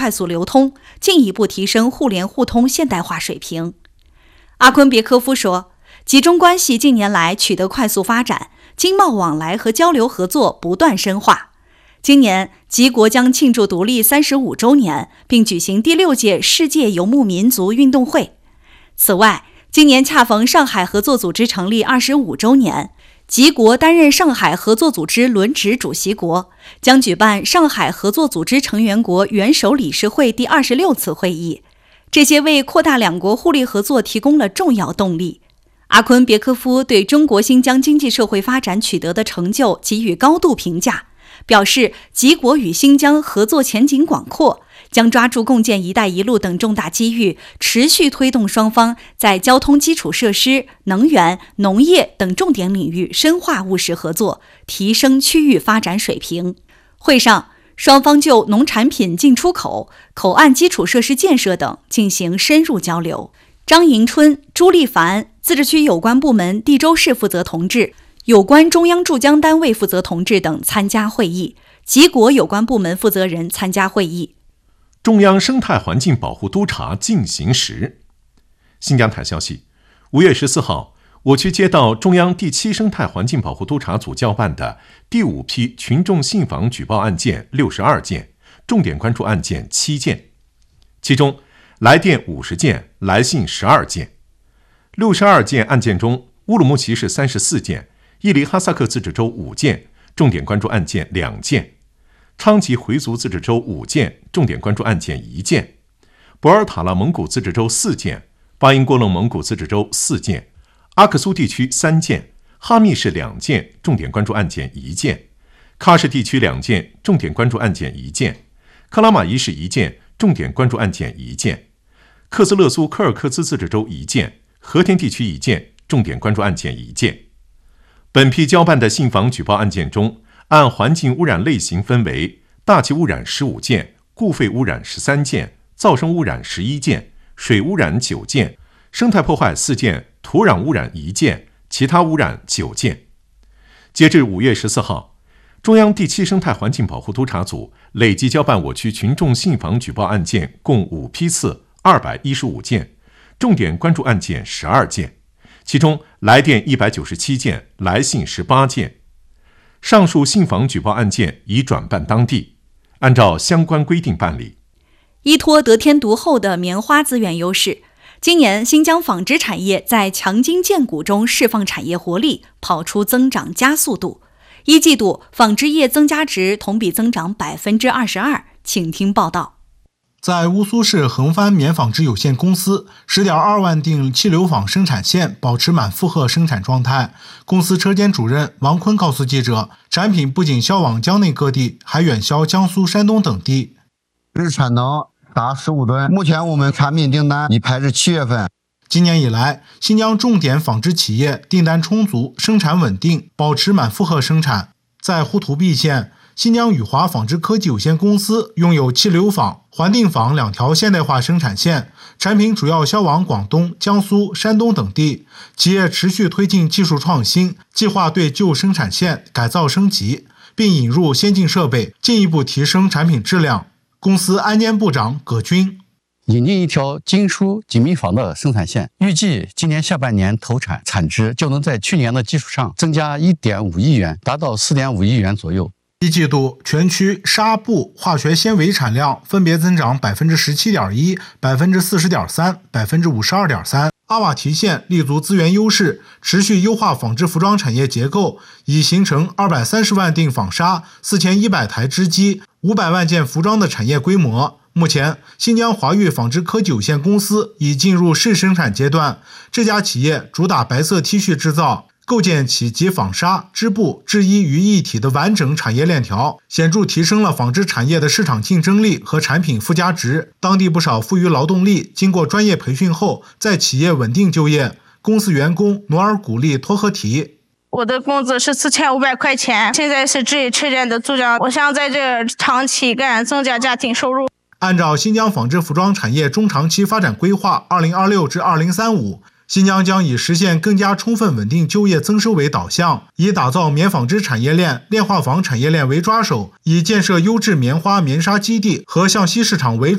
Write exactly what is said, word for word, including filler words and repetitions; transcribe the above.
快速流通，进一步提升互联互通现代化水平。阿昆别科夫说，吉中关系近年来取得快速发展，经贸往来和交流合作不断深化。今年，吉国将庆祝独立三十五周年，并举行第六届世界游牧民族运动会。此外，今年恰逢上海合作组织成立二十五周年，吉国担任上海合作组织轮值主席国，将举办上海合作组织成员国元首理事会第二十六次会议。这些为扩大两国互利合作提供了重要动力。阿昆别科夫对中国新疆经济社会发展取得的成就给予高度评价，表示吉国与新疆合作前景广阔，将抓住共建“一带一路”等重大机遇，持续推动双方在交通基础设施、能源、农业等重点领域深化务实合作，提升区域发展水平。会上，双方就农产品进出口、口岸基础设施建设等进行深入交流。张迎春、朱立凡自治区有关部门地州市负责同志、有关中央驻疆单位负责同志等参加会议，吉国有关部门负责人参加会议。 中央生态环境保护督察进行时。新疆台消息，五月十四号，我区接到中央第七生态环境保护督察组交办的第五批群众信访举报案件六十二件，重点关注案件七件，其中来电五十件，来信十二件。六十二件案件中，乌鲁木齐市三十四件，伊犁哈萨克自治州五件，重点关注案件两件；昌吉回族自治州五件，重点关注案件一件；博尔塔拉蒙古自治州四件，巴音郭楞蒙古自治州四件；阿克苏地区三件，哈密市两件，重点关注案件一件；喀什地区两件，重点关注案件一件；克拉玛依市一件，重点关注案件一件；克孜勒苏柯尔克孜自治州一件，和田地区一件，重点关注案件一件。本批交办的信访举报案件中，按环境污染类型分为大气污染十五件，固废污染十三件，噪声污染十一件，水污染九件，生态破坏四件，土壤污染一件，其他污染九件。截至五月十四号，中央第七生态环境保护督察组累计交办我区群众信访举报案件共五批次二百一十五件，重点关注案件十二件，其中来电一百九十七件，来信十八件。上述信访举报案件已转办当地，按照相关规定办理。 依托得天独厚的棉花资源优势，今年新疆纺织产业在强筋健骨中释放产业活力，跑出增长加速度。一季度纺织业增加值同比增长百分之二十二，请听报道。 在乌苏市恒帆棉纺织有限公司 十点二万锭气流纺生产线保持满负荷生产状态。公司车间主任王坤告诉记者，产品不仅销往疆内各地，还远销江苏、山东等地。 日产能达十五吨，目前我们产品订单已排至七月份。 今年以来，新疆重点纺织企业订单充足，生产稳定，保持满负荷生产。在呼图壁县，新疆宇华纺织科技有限公司拥有气流纺、环定纺两条现代化生产线，产品主要销往广东、江苏、山东等地。企业持续推进技术创新，计划对旧生产线改造升级，并引入先进设备，进一步提升产品质量。公司安监部长葛军。 引进一条精疏紧密纺的生产线，预计今年下半年投产，产值就能在去年的基础上增加 一点五亿元，达到 四点五亿元左右。 一季度全区纱布、化学纤维产量分别增长 百分之十七点一、百分之四十点三、百分之五十二点三。阿瓦提县立足资源优势，持续优化纺织服装产业结构，已形成二百三十万锭纺纱、四千一百台织机、五百万件服装的产业规模。目前，新疆华域纺织科技有限公司已进入试生产阶段。这家企业主打白色 T 恤制造，构建起集纺纱、织布、制衣于一体的完整产业链条，显著提升了纺织产业的市场竞争力和产品附加值。当地不少富余劳动力经过专业培训后，在企业稳定就业。公司员工努尔古丽托赫提。 我的工资是四千五百块钱，现在是职业车间的组长，我想在这长期干，增加家庭收入。 按照新疆纺织服装产业中长期发展规划二零二六至二零三五，新疆将以实现更加充分稳定就业增收为导向，以打造棉纺织产业链、炼化纺产业链为抓手，以建设优质棉花棉纱基地和向西市场为